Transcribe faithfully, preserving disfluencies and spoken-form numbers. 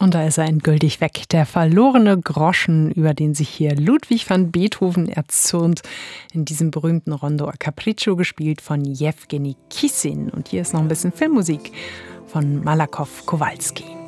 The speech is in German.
Und da ist er endgültig weg. Der verlorene Groschen, über den sich hier Ludwig van Beethoven erzürnt, in diesem berühmten Rondo a Capriccio, gespielt von Jewgeni Kissin. Und hier ist noch ein bisschen Filmmusik von Malakow Kowalski.